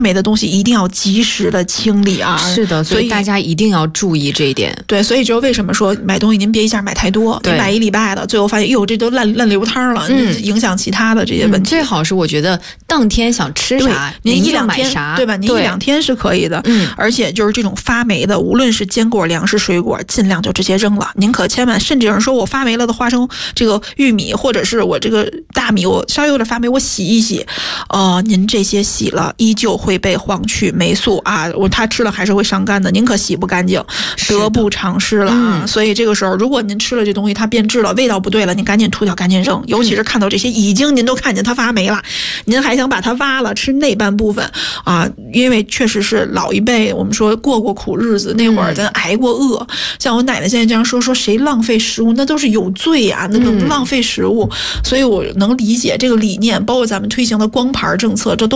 霉的东西一定要及时的清理啊。 是的，所以大家一定要注意这一点。 对，所以就为什么说买东西您别一下买太多，你买1礼拜的，最后发现哟这都烂流汤了，影响其他的这些问题。 最好是我觉得当天想吃啥， 您1-2 天买啥， 对吧？您1-2天是可以的。而且就是这种发霉的，无论是坚果、粮食、水果，尽量就直接扔了。您可千万，甚至有人说我发霉了的花生、这个玉米，或者是我这个大米，我稍微有点发霉，我洗一洗，您这些洗了依旧会被黄曲霉素啊，它吃了还是会伤肝的，您可洗不干净，得不偿失了啊。所以这个时候，如果您吃了这东西它变质了，味道不对了，您赶紧吐掉，赶紧扔。尤其是看到这些已经您都看见它发霉了，您还想把它挖了吃那半部分啊？因为确实是老一辈我们说过苦日子，那会儿咱挨过饿，像我奶奶现在这样说谁浪费食物，那都是有罪啊，那能浪费食物。所以我能理解这个理念，包括咱们推行的光盘政策，这都